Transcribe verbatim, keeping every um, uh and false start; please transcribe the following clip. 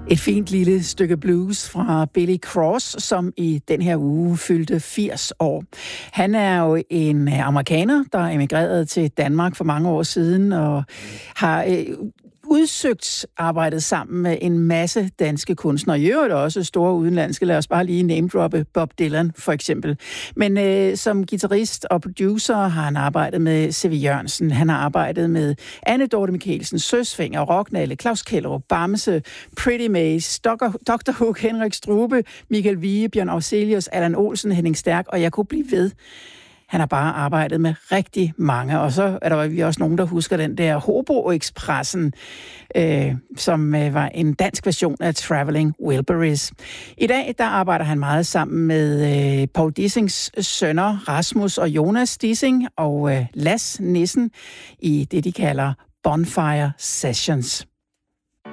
Et fint lille stykke blues fra Billy Cross, som i den her uge fyldte firs år. Han er jo en amerikaner, der emigrerede til Danmark for mange år siden og har øh, udsøgt arbejdet sammen med en masse danske kunstnere. I øvrigt også store udenlandske. Lad os bare lige name-droppe Bob Dylan for eksempel. Men øh, som guitarist og producer har han arbejdet med C V Jørgensen. Han har arbejdet med Anne Dorte Michelsen, Søsfinger, Rocknalle, Claus Kellerup, Bamse, Pretty Maze, doktor Hook, Henrik Strube, Michael Vige, Bjørn Afzelius, Allan Olsen, Henning Stærk, og jeg kunne blive ved. Han har bare arbejdet med rigtig mange, og så er der vi også nogen, der husker den der Hobo-ekspressen, øh, som øh, var en dansk version af Traveling Wilburys. I dag der arbejder han meget sammen med øh, Paul Dissings sønner, Rasmus og Jonas Dissing, og øh, Las Nissen i det, de kalder Bonfire Sessions.